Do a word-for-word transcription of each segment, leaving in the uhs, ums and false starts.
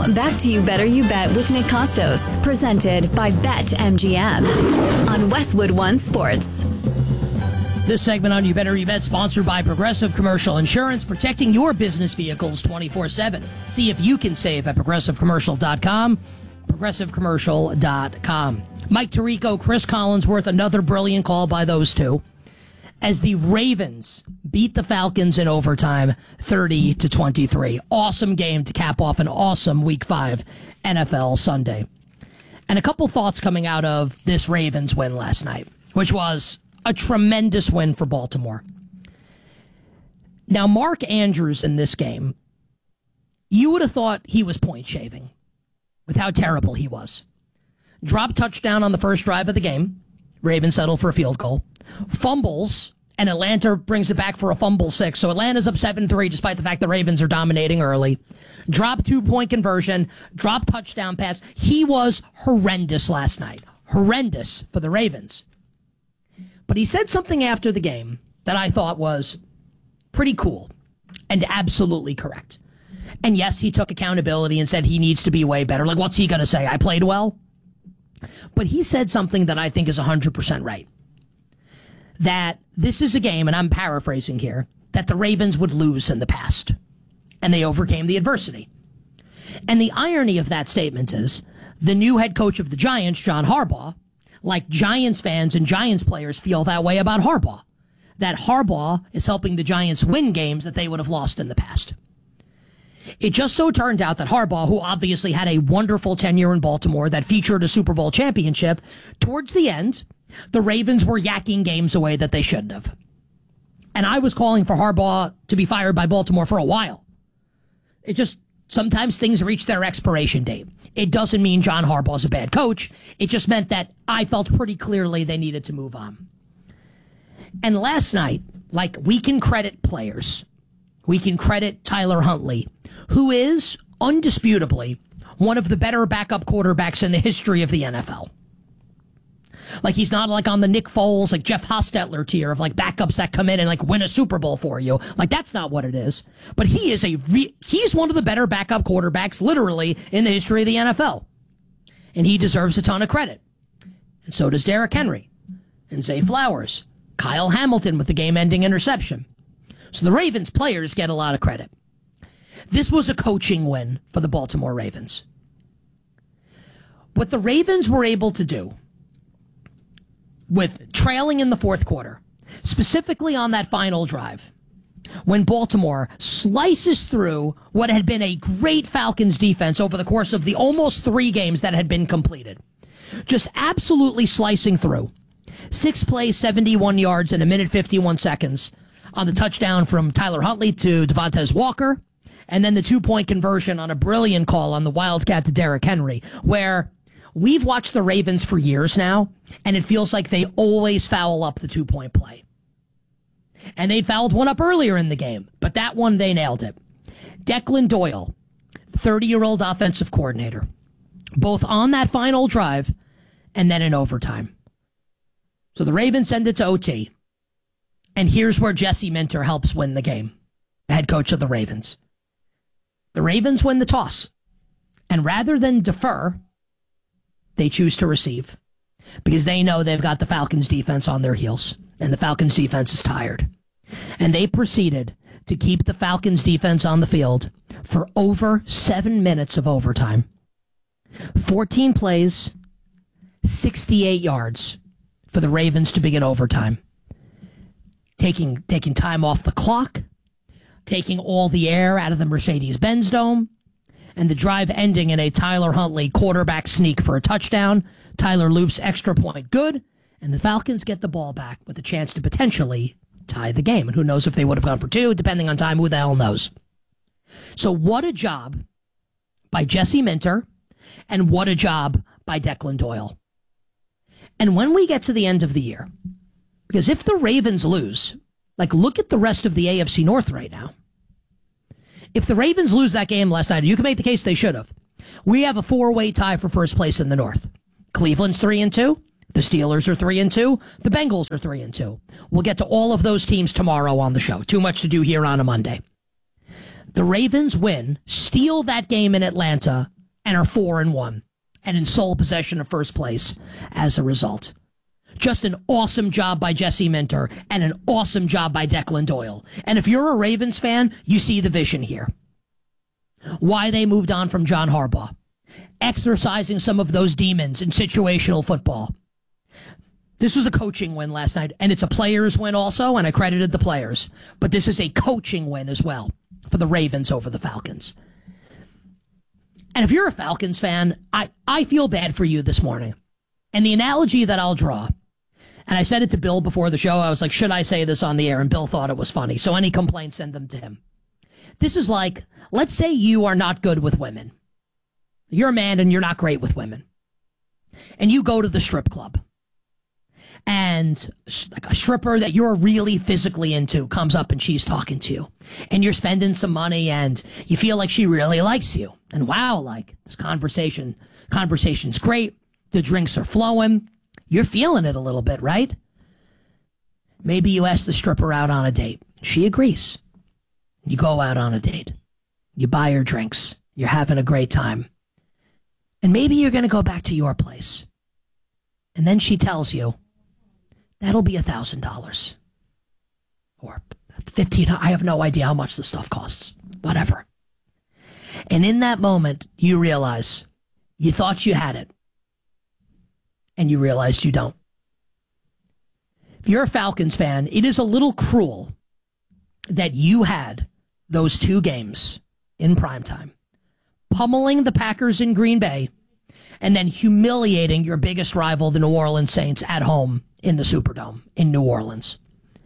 back to You Better You Bet with Nick Costos, presented by BetMGM on Westwood One Sports. This segment on You Better You Bet, sponsored by Progressive Commercial Insurance, protecting your business vehicles twenty-four seven. See if you can save at progressive commercial dot com, progressive commercial dot com. Mike Tirico, Chris Collinsworth, another brilliant call by those two, as the Ravens beat the Falcons in overtime thirty to twenty-three. Awesome game to cap off an awesome Week five N F L Sunday. And a couple thoughts coming out of this Ravens win last night, which was a tremendous win for Baltimore. Now, Mark Andrews in this game, you would have thought he was point shaving with how terrible he was. Drop touchdown on the first drive of the game. Ravens settle for a field goal. Fumbles, and Atlanta brings it back for a fumble six. So Atlanta's up seven three despite the fact the Ravens are dominating early. Drop two-point conversion. Drop touchdown pass. He was horrendous last night. Horrendous for the Ravens. But he said something after the game that I thought was pretty cool and absolutely correct. And yes, he took accountability and said he needs to be way better. Like, what's he going to say? I played well? But he said something that I think is one hundred percent right. That this is a game, and I'm paraphrasing here, that the Ravens would lose in the past. And they overcame the adversity. And the irony of that statement is the new head coach of the Giants, John Harbaugh, like Giants fans and Giants players feel that way about Harbaugh. That Harbaugh is helping the Giants win games that they would have lost in the past. It just so turned out that Harbaugh, who obviously had a wonderful tenure in Baltimore that featured a Super Bowl championship, towards the end, the Ravens were yakking games away that they shouldn't have. And I was calling for Harbaugh to be fired by Baltimore for a while. It just, sometimes things reach their expiration date. It doesn't mean John Harbaugh's a bad coach. It just meant that I felt pretty clearly they needed to move on. And last night, like, we can credit players. We can credit Tyler Huntley, who is undisputably one of the better backup quarterbacks in the history of the N F L. Like, he's not like on the Nick Foles, like Jeff Hostetler tier of like backups that come in and like win a Super Bowl for you. Like, that's not what it is. But he is a re- he's one of the better backup quarterbacks literally in the history of the N F L. And he deserves a ton of credit. And so does Derrick Henry and Zay Flowers, Kyle Hamilton with the game-ending interception. So the Ravens players get a lot of credit. This was a coaching win for the Baltimore Ravens. What the Ravens were able to do with trailing in the fourth quarter, specifically on that final drive, when Baltimore slices through what had been a great Falcons defense over the course of the almost three games that had been completed, just absolutely slicing through. Six plays, seventy-one yards in a minute fifty-one seconds on the touchdown from Tyler Huntley to Devontae Walker, and then the two-point conversion on a brilliant call on the Wildcat to Derrick Henry, where we've watched the Ravens for years now, and it feels like they always foul up the two-point play. And they fouled one up earlier in the game, but that one, they nailed it. Declan Doyle, thirty-year-old offensive coordinator, both on that final drive and then in overtime. So the Ravens send it to O T. And here's where Jesse Minter helps win the game, the head coach of the Ravens. The Ravens win the toss. And rather than defer, they choose to receive. Because they know they've got the Falcons defense on their heels. And the Falcons defense is tired. And they proceeded to keep the Falcons defense on the field for over seven minutes of overtime. fourteen plays, sixty-eight yards for the Ravens to begin overtime. Taking taking time off the clock, taking all the air out of the Mercedes-Benz Dome, and the drive ending in a Tyler Huntley quarterback sneak for a touchdown. Tyler loops extra point good, and the Falcons get the ball back with a chance to potentially tie the game. And who knows if they would have gone for two, depending on time, who the hell knows. So what a job by Jesse Minter, and what a job by Declan Doyle. And when we get to the end of the year, because if the Ravens lose, like, look at the rest of the A F C North right now. If the Ravens lose that game last night, you can make the case they should have. We have a four-way tie for first place in the North. Cleveland's three and two. The Steelers are three and two. The Bengals are three and two. We'll get to all of those teams tomorrow on the show. Too much to do here on a Monday. The Ravens win, steal that game in Atlanta and are four and one and in sole possession of first place as a result. Just an awesome job by Jesse Minter and an awesome job by Declan Doyle. And if you're a Ravens fan, you see the vision here. Why they moved on from John Harbaugh. Exercising some of those demons in situational football. This was a coaching win last night, and it's a players win also, and I credited the players. But this is a coaching win as well for the Ravens over the Falcons. And if you're a Falcons fan, I, I feel bad for you this morning. And the analogy that I'll draw, and I said it to Bill before the show, I was like, should I say this on the air? And Bill thought it was funny. So any complaints, send them to him. This is like, let's say you are not good with women. You're a man and you're not great with women. And you go to the strip club. And like a stripper that you're really physically into comes up and she's talking to you. And you're spending some money and you feel like she really likes you. And wow, like this conversation, conversation's great. The drinks are flowing. You're feeling it a little bit, right? Maybe you ask the stripper out on a date. She agrees. You go out on a date. You buy her drinks. You're having a great time. And maybe you're going to go back to your place. And then she tells you, that'll be one thousand dollars. Or fifteen dollars. I have no idea how much the stuff costs. Whatever. And in that moment, you realize you thought you had it. And you realize you don't. If you're a Falcons fan, it is a little cruel that you had those two games in primetime, pummeling the Packers in Green Bay, and then humiliating your biggest rival, the New Orleans Saints, at home in the Superdome in New Orleans.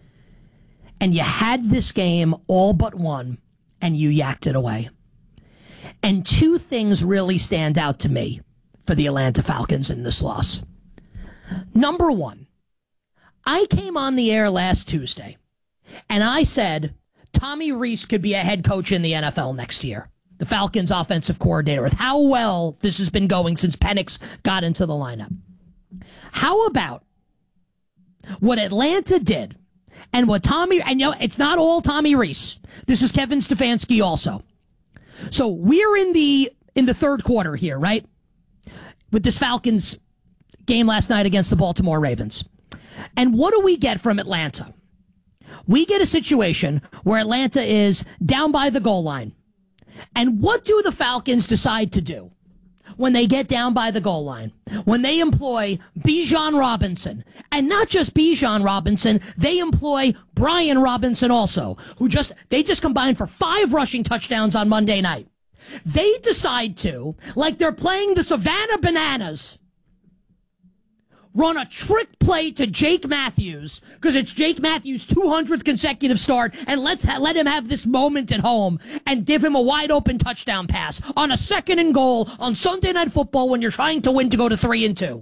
And you had this game all but one, and you yacked it away. And two things really stand out to me for the Atlanta Falcons in this loss. Number one, I came on the air last Tuesday, and I said Tommy Rees could be a head coach in the N F L next year, the Falcons offensive coordinator, with how well this has been going since Penix got into the lineup. How about what Atlanta did and what Tommy, and you know, it's not all Tommy Rees. This is Kevin Stefanski also. So we're in the in the third quarter here, right? With this Falcons game last night against the Baltimore Ravens. And what do we get from Atlanta? We get a situation where Atlanta is down by the goal line. And what do the Falcons decide to do when they get down by the goal line? When they employ Bijan Robinson. And not just Bijan Robinson, they employ Brian Robinson also, who just, they just combined for five rushing touchdowns on Monday night. They decide to, like they're playing the Savannah Bananas, run a trick play to Jake Matthews, because it's Jake Matthews' two hundredth consecutive start, and let's ha- let him have this moment at home and give him a wide open touchdown pass on a second and goal on Sunday Night Football when you're trying to win to go to three and two.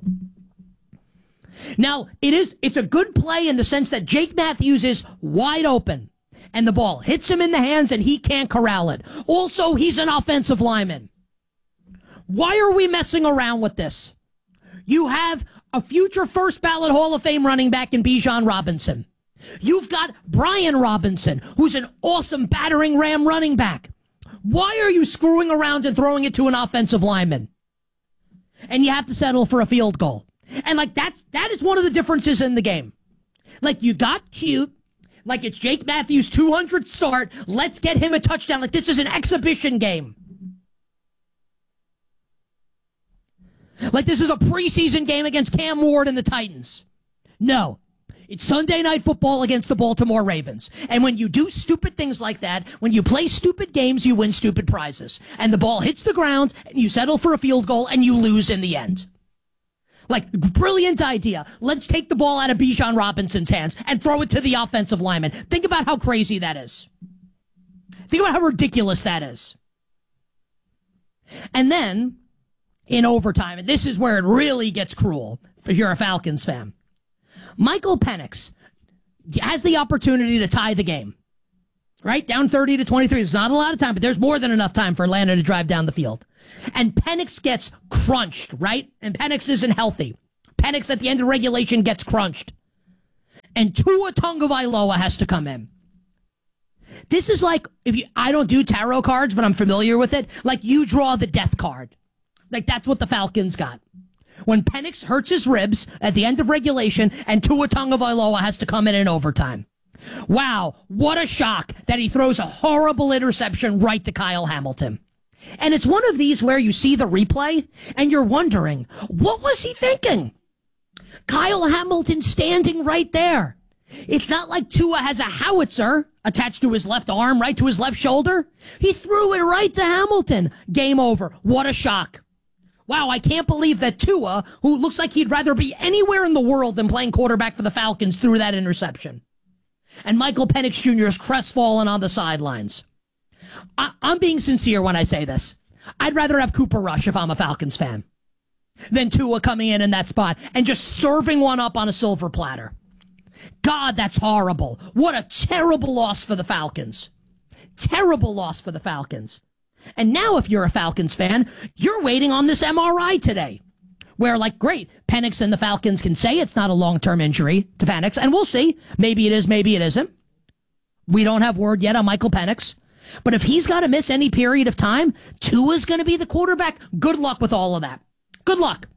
Now, it is, it's a good play in the sense that Jake Matthews is wide open, and the ball hits him in the hands and he can't corral it. Also, he's an offensive lineman. Why are we messing around with this? You have a future first ballot Hall of Fame running back in Bijan Robinson. You've got Brian Robinson, who's an awesome battering ram running back. Why are you screwing around and throwing it to an offensive lineman? And you have to settle for a field goal. And like that's, that is one of the differences in the game. Like you got cute. Like it's Jake Matthews' two hundredth start. Let's get him a touchdown. Like this is an exhibition game. Like this is a preseason game against Cam Ward and the Titans. No. It's Sunday Night Football against the Baltimore Ravens. And when you do stupid things like that, when you play stupid games, you win stupid prizes. And the ball hits the ground, and you settle for a field goal, and you lose in the end. Like, brilliant idea. Let's take the ball out of Bijan Robinson's hands and throw it to the offensive lineman. Think about how crazy that is. Think about how ridiculous that is. And then, in overtime, and this is where it really gets cruel if you're a Falcons fan, Michael Penix has the opportunity to tie the game. Right? Down thirty to twenty-three. There's not a lot of time, but there's more than enough time for Atlanta to drive down the field. And Penix gets crunched, right? And Penix isn't healthy. Penix at the end of regulation gets crunched. And Tua Tagovailoa has to come in. This is like, if you, I don't do tarot cards, but I'm familiar with it. Like you draw the death card. Like, that's what the Falcons got. When Penix hurts his ribs at the end of regulation and Tua Tagovailoa has to come in in overtime. Wow, what a shock that he throws a horrible interception right to Kyle Hamilton. And it's one of these where you see the replay and you're wondering, what was he thinking? Kyle Hamilton standing right there. It's not like Tua has a howitzer attached to his left arm, right to his left shoulder. He threw it right to Hamilton. Game over. What a shock. Wow, I can't believe that Tua, who looks like he'd rather be anywhere in the world than playing quarterback for the Falcons, threw that interception. And Michael Penix Junior is crestfallen on the sidelines. I- I'm being sincere when I say this. I'd rather have Cooper Rush if I'm a Falcons fan than Tua coming in in that spot and just serving one up on a silver platter. God, that's horrible. What a terrible loss for the Falcons. Terrible loss for the Falcons. And now if you're a Falcons fan, you're waiting on this M R I today. Where, like, great, Penix and the Falcons can say it's not a long-term injury to Penix, and we'll see. Maybe it is, maybe it isn't. We don't have word yet on Michael Penix. But if he's got to miss any period of time, Tua's going to be the quarterback. Good luck with all of that. Good luck.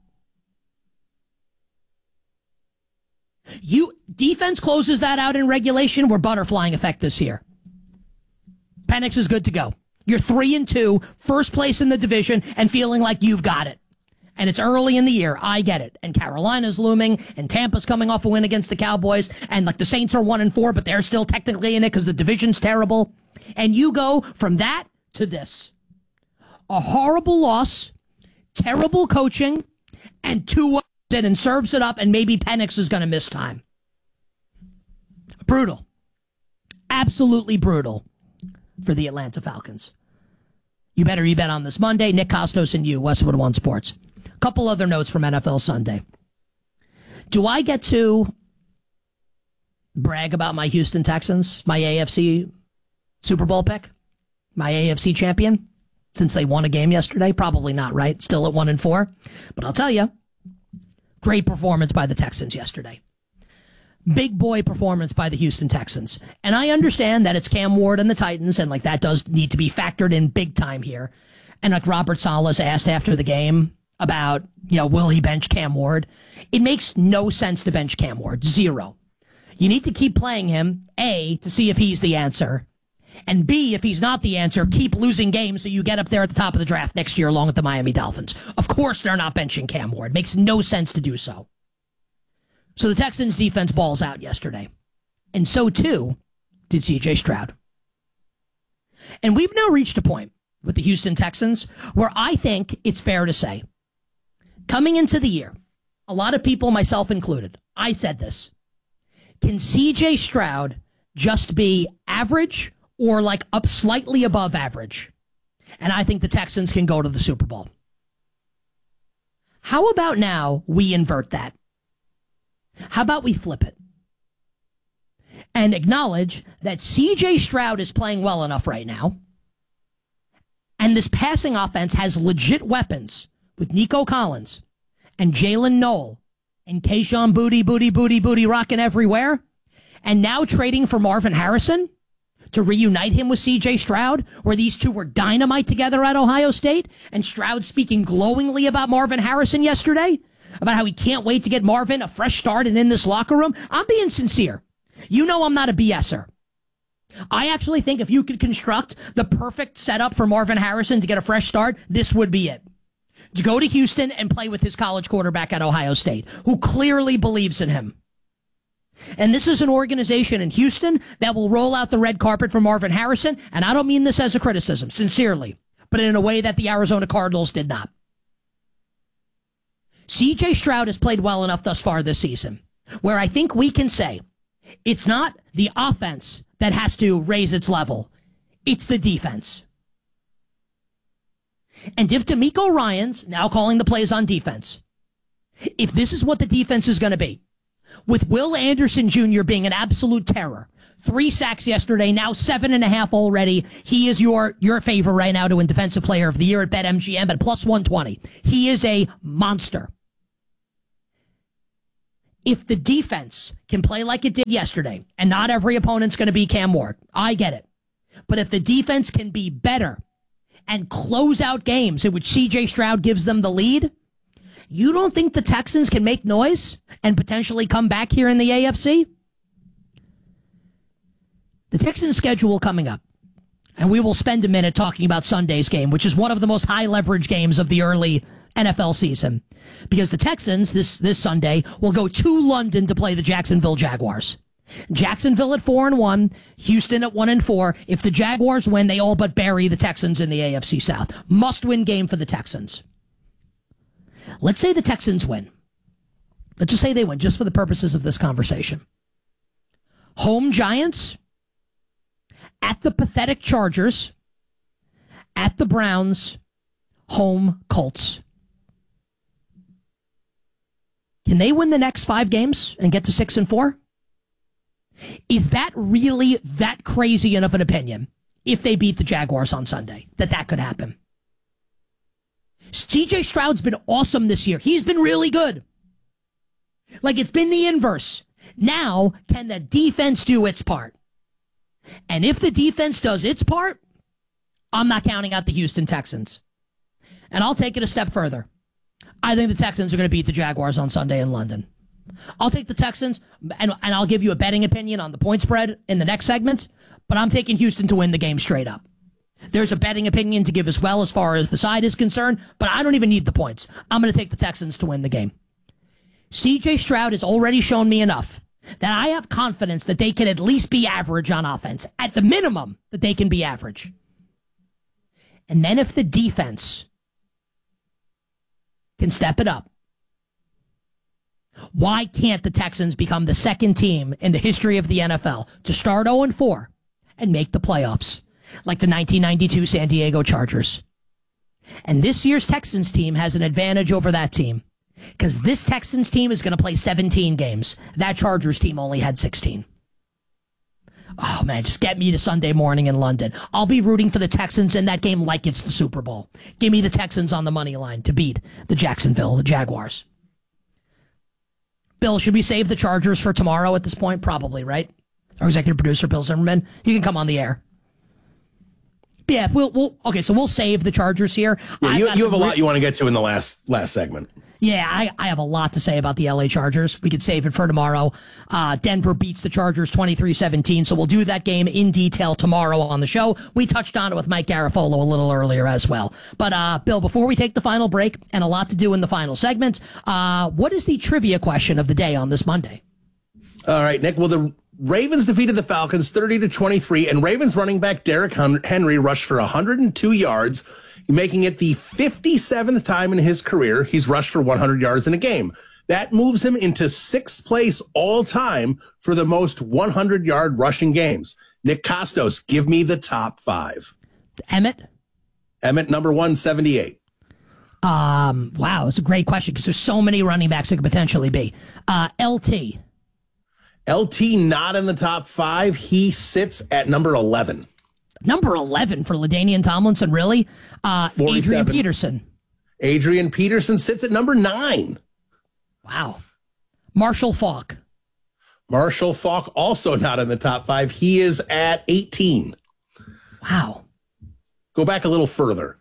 You defense closes that out in regulation. We're butterflying effect this year. Penix is good to go. You're three and two, first place in the division, and feeling like you've got it. And it's early in the year. I get it. And Carolina's looming, and Tampa's coming off a win against the Cowboys, and like the Saints are one and four, but they're still technically in it because the division's terrible. And you go from that to this. A horrible loss, terrible coaching, and Tua it and serves it up, and maybe Penix is going to miss time. Brutal. Absolutely brutal for the Atlanta Falcons. You better you bet on this Monday. Nick Costos and you, Westwood One Sports. A couple other notes from N F L Sunday. Do I get to brag about my Houston Texans, my A F C Super Bowl pick, my A F C champion, since they won a game yesterday? Probably not, right? Still at one and four. But I'll tell you, great performance by the Texans yesterday. Big boy performance by the Houston Texans. And I understand that it's Cam Ward and the Titans, and like that does need to be factored in big time here. And like Robert Salas asked after the game about, you know, will he bench Cam Ward? It makes no sense to bench Cam Ward. Zero. You need to keep playing him, A, to see if he's the answer. And B, if he's not the answer, keep losing games so you get up there at the top of the draft next year along with the Miami Dolphins. Of course they're not benching Cam Ward. Makes no sense to do so. So the Texans defense balls out yesterday. And so too did C J Stroud. And we've now reached a point with the Houston Texans where I think it's fair to say, coming into the year, a lot of people, myself included, I said this. Can C J Stroud just be average or like up slightly above average? And I think the Texans can go to the Super Bowl. How about now we invert that? How about we flip it? And acknowledge that C J Stroud is playing well enough right now. And this passing offense has legit weapons with Nico Collins and Jalen Noel and Kayshon Booty, Booty, Booty, Booty rocking everywhere. And now trading for Marvin Harrison to reunite him with C J Stroud, where these two were dynamite together at Ohio State. And Stroud speaking glowingly about Marvin Harrison yesterday, about how he can't wait to get Marvin a fresh start and in this locker room. I'm being sincere. You know I'm not a BSer. I actually think if you could construct the perfect setup for Marvin Harrison to get a fresh start, this would be it. To go to Houston and play with his college quarterback at Ohio State, who clearly believes in him. And this is an organization in Houston that will roll out the red carpet for Marvin Harrison, and I don't mean this as a criticism, sincerely, but in a way that the Arizona Cardinals did not. C J Stroud has played well enough thus far this season, where I think we can say it's not the offense that has to raise its level, it's the defense. And if DeMeco Ryans, now calling the plays on defense, if this is what the defense is going to be, with Will Anderson Junior being an absolute terror, three sacks yesterday, now seven and a half already, he is your, your favorite right now to win Defensive Player of the Year at BetMGM at plus one twenty. He is a monster. If the defense can play like it did yesterday, and not every opponent's going to be Cam Ward, I get it. But if the defense can be better and close out games in which C J Stroud gives them the lead, you don't think the Texans can make noise and potentially come back here in the A F C? The Texans' schedule coming up, and we will spend a minute talking about Sunday's game, which is one of the most high-leverage games of the early N F L season, because the Texans this, this Sunday will go to London to play the Jacksonville Jaguars. Jacksonville at four and one, Houston at one and four. If the Jaguars win, they all but bury the Texans in the A F C South. Must-win game for the Texans. Let's say the Texans win. Let's just say they win, just for the purposes of this conversation. Home Giants, at the pathetic Chargers, at the Browns, home Colts. Can they win the next five games and get to six and four? Is that really that crazy enough an opinion if they beat the Jaguars on Sunday, that that could happen? C J Stroud's been awesome this year. He's been really good. Like, it's been the inverse. Now, can the defense do its part? And if the defense does its part, I'm not counting out the Houston Texans. And I'll take it a step further. I think the Texans are going to beat the Jaguars on Sunday in London. I'll take the Texans, and, and I'll give you a betting opinion on the point spread in the next segment, but I'm taking Houston to win the game straight up. There's a betting opinion to give as well as far as the side is concerned, but I don't even need the points. I'm going to take the Texans to win the game. C J Stroud has already shown me enough that I have confidence that they can at least be average on offense. At the minimum, that they can be average. And then if the defense can step it up, why can't the Texans become the second team in the history of the N F L to start oh and four and make the playoffs, like the nineteen ninety-two San Diego Chargers? And this year's Texans team has an advantage over that team, because this Texans team is going to play seventeen games. That Chargers team only had sixteen. Oh, man, just get me to Sunday morning in London. I'll be rooting for the Texans in that game like it's the Super Bowl. Give me the Texans on the money line to beat the Jacksonville the Jaguars. Bill, should we save the Chargers for tomorrow at this point? Probably, right? Our executive producer, Bill Zimmerman. You can come on the air. Yeah, we'll, we'll okay, so we'll save the Chargers here. Yeah, you, you have a lot you want to get to in the last last segment. Yeah, I, I have a lot to say about the L A Chargers. We could save it for tomorrow. Uh, Denver beats the Chargers twenty-three seventeen, so we'll do that game in detail tomorrow on the show. We touched on it with Mike Garafolo a little earlier as well. But, uh, Bill, before we take the final break, and a lot to do in the final segment, uh, what is the trivia question of the day on this Monday? All right, Nick. Well, the Ravens defeated the Falcons thirty to twenty-three, and Ravens running back Derrick Henry rushed for one hundred two yards, making it the fifty-seventh time in his career he's rushed for one hundred yards in a game. That moves him into sixth place all time for the most one hundred yard rushing games. Nick Kostos, give me the top five. Emmett? Emmett, number one seventy-eight. Um, wow, it's a great question because there's so many running backs it could potentially be. Uh, L T. L T not in the top five. He sits at number eleven. Number eleven for LaDainian Tomlinson, really? Uh, Adrian Peterson. Adrian Peterson sits at number nine. Wow. Marshall Faulk. Marshall Faulk also not in the top five. He is at eighteen. Wow. Go back a little further.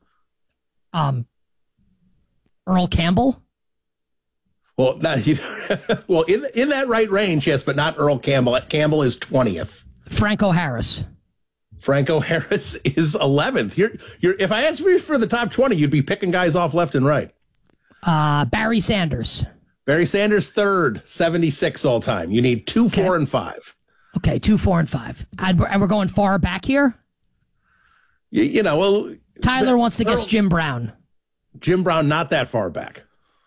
Um, Earl Campbell? Well, not, you know, well, in in that right range, yes, but not Earl Campbell. Campbell is twentieth. Franco Harris. Franco Harris is eleventh. You're, you're, if I asked you for the top twenty, you'd be picking guys off left and right. Uh, Barry Sanders. Barry Sanders, third, seventy-six all time. You need two, okay. four, and five. Okay, two, four, and five. And we're, and we're going far back here? You, you know, well. Tyler the, wants to guess Earl, Jim Brown. Jim Brown, not that far back.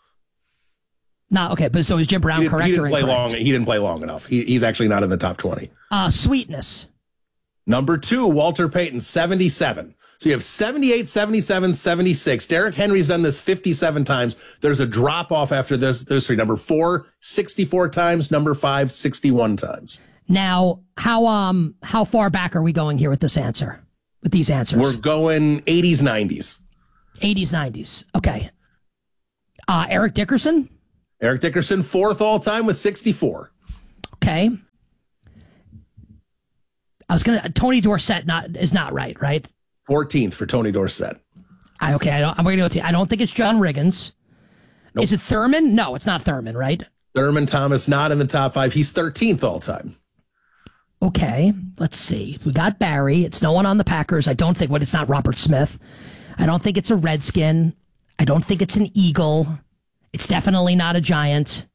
No, okay, but so is Jim Brown he correct he didn't or play incorrect? long. He didn't play long enough. He, he's actually not in the top twenty. Uh, Sweetness. Number two, Walter Payton, seventy-seven. So you have seventy-eight, seventy-seven, seventy-six. Derrick Henry's done this fifty-seven times. There's a drop off after those, those three. Number four, sixty-four times. Number five, sixty-one times. Now, how um how far back are we going here with this answer? With these answers? We're going eighties, nineties. eighties, nineties. Okay. Uh, Eric Dickerson? Eric Dickerson, fourth all time with sixty-four. Okay. I was gonna Tony Dorsett not is not right, right? fourteenth for Tony Dorsett. I, okay, I don't, I'm going to go to I don't think it's John Riggins. Nope. Is it Thurman? No, it's not Thurman, right? Thurman Thomas not in the top five. He's thirteenth all time. Okay, let's see. We got Barry. It's no one on the Packers. I don't think what. Well, it's not Robert Smith. I don't think it's a Redskin. I don't think it's an Eagle. It's definitely not a Giant.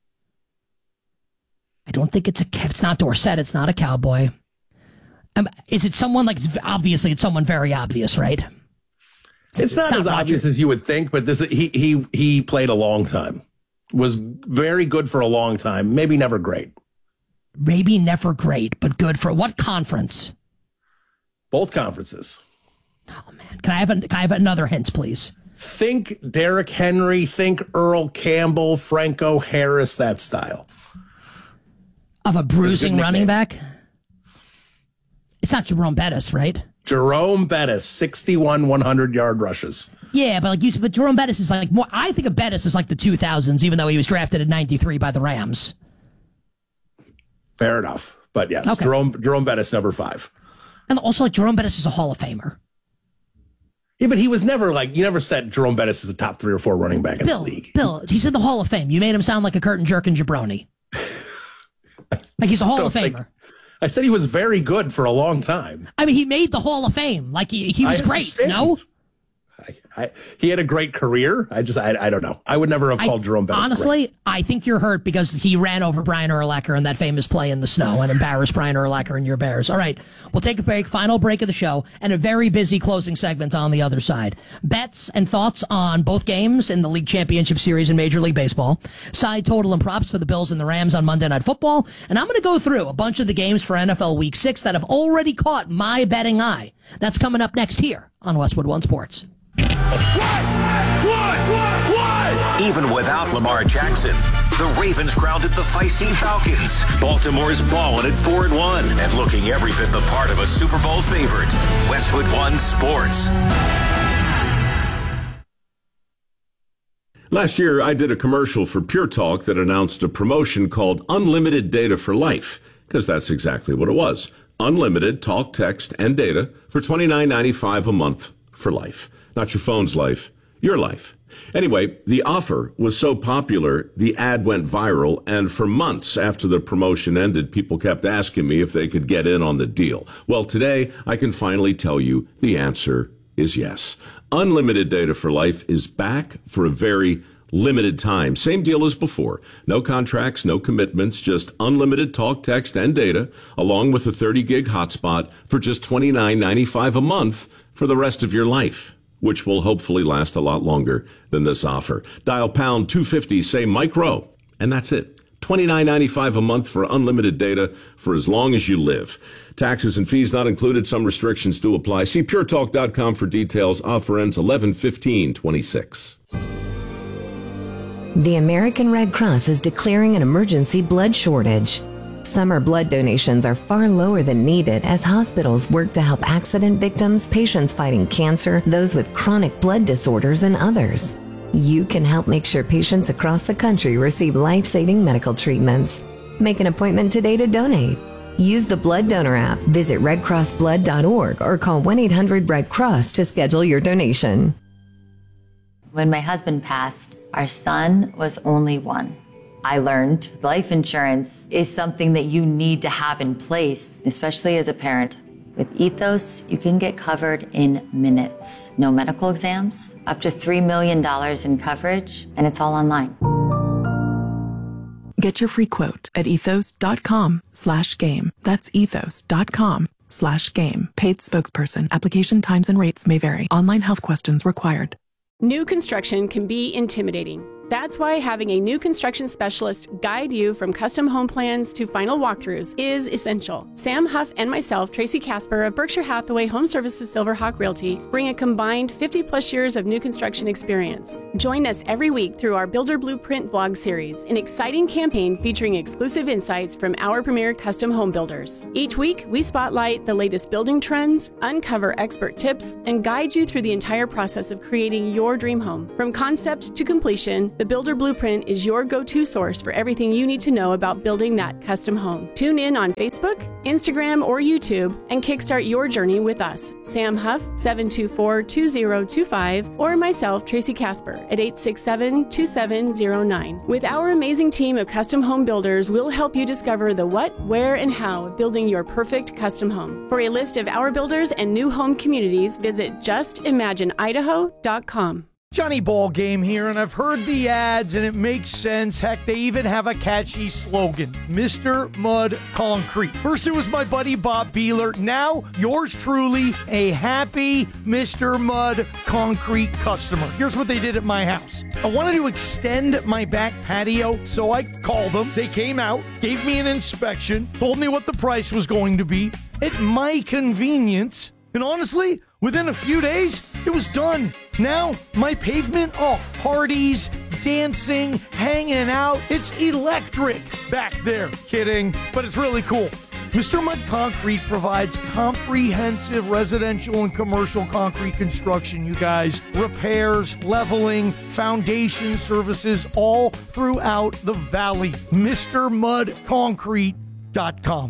I don't think it's a. It's not Dorsett. It's not a Cowboy. Um, is it someone like? Obviously, it's someone very obvious, right? It's, it's not, it's not as Roger. obvious as you would think, but this he he he played a long time. Was very good for a long time. Maybe never great. Maybe never great, but good for what conference? Both conferences. Oh man, can I have a, can I have another hint, please? Think Derrick Henry. Think Earl Campbell, Franco Harris. That style of a bruising a running back. It's not Jerome Bettis, right? Jerome Bettis, sixty-one one hundred yard rushes. Yeah, but like you said, but Jerome Bettis is like more. I think of Bettis as like the two thousands, even though he was drafted in ninety-three by the Rams. Fair enough, but yes, okay. Jerome Jerome Bettis, number five, and also like Jerome Bettis is a Hall of Famer. Yeah, but he was never like you never said Jerome Bettis is a top three or four running back in Bill, the league. Bill, he's in the Hall of Fame. You made him sound like a curtain jerking jabroni. Like he's a Hall of Famer. Think, I said he was very good for a long time. I mean, he made the Hall of Fame. Like he, he was great. No, I, I, he had a great career. I just, I, I don't know. I would never have called I, Jerome Bettis honestly, great. I think you're hurt because he ran over Brian Urlacher in that famous play in the snow and embarrassed Brian Urlacher and your Bears. All right, we'll take a break. Final break of the show and a very busy closing segment on the other side. Bets and thoughts on both games in the League Championship Series in Major League Baseball. Side total and props for the Bills and the Rams on Monday Night Football. And I'm going to go through a bunch of the games for N F L Week six that have already caught my betting eye. That's coming up next here on Westwood One Sports. Even without Lamar Jackson, the Ravens grounded the feisty Falcons. Baltimore's balling at four and one and looking every bit the part of a Super Bowl favorite. Westwood One Sports. Last year, I did a commercial for Pure Talk that announced a promotion called Unlimited Data for Life, because that's exactly what it was. Unlimited talk, text, and data for twenty-nine ninety-five a month for life. Not your phone's life, your life. Anyway, the offer was so popular, the ad went viral, and for months after the promotion ended, people kept asking me if they could get in on the deal. Well, today, I can finally tell you the answer is yes. Unlimited Data for Life is back for a very limited time. Same deal as before. No contracts, no commitments, just unlimited talk, text, and data, along with a thirty gig hotspot for just twenty-nine ninety-five a month for the rest of your life, which will hopefully last a lot longer than this offer. Dial pound two fifty, say Mike Rowe, and that's it. twenty-nine ninety-five a month for unlimited data for as long as you live. Taxes and fees not included. Some restrictions do apply. See pure talk dot com for details. Offer ends eleven fifteen twenty-six. The American Red Cross is declaring an emergency blood shortage. Summer blood donations are far lower than needed as hospitals work to help accident victims, patients fighting cancer, those with chronic blood disorders, and others. You can help make sure patients across the country receive life-saving medical treatments. Make an appointment today to donate. Use the Blood Donor app, visit red cross blood dot org, or call one eight hundred red cross to schedule your donation. When my husband passed, our son was only one. I learned life insurance is something that you need to have in place, especially as a parent. With Ethos, you can get covered in minutes. No medical exams, up to three million dollars in coverage, and it's all online. Get your free quote at ethos dot com slash game. That's ethos dot com slash game. Paid spokesperson. Application times and rates may vary. Online health questions required. New construction can be intimidating. That's why having a new construction specialist guide you from custom home plans to final walkthroughs is essential. Sam Huff and myself, Tracy Casper of Berkshire Hathaway Home Services Silverhawk Realty, bring a combined fifty plus years of new construction experience. Join us every week through our Builder Blueprint vlog series, an exciting campaign featuring exclusive insights from our premier custom home builders. Each week, we spotlight the latest building trends, uncover expert tips, and guide you through the entire process of creating your dream home. From concept to completion, The Builder Blueprint is your go-to source for everything you need to know about building that custom home. Tune in on Facebook, Instagram, or YouTube and kickstart your journey with us, Sam Huff, seven two four, two zero two five, or myself, Tracy Casper, at eight six seven, two seven zero nine. With our amazing team of custom home builders, we'll help you discover the what, where, and how of building your perfect custom home. For a list of our builders and new home communities, visit just imagine idaho dot com. Johnny Ball Game here, and I've heard the ads, and it makes sense. Heck, they even have a catchy slogan, Mister Mud Concrete. First it was my buddy Bob Beeler. Now, yours truly, a happy Mister Mud Concrete customer. Here's what they did at my house. I wanted to extend my back patio, so I called them. They came out, gave me an inspection, told me what the price was going to be at my convenience, and honestly, within a few days, it was done. Now, my pavement, oh, parties, dancing, hanging out. It's electric back there. Kidding, but it's really cool. Mister Mud Concrete provides comprehensive residential and commercial concrete construction, you guys. Repairs, leveling, foundation services, all throughout the valley. Mister Mud Concrete dot com.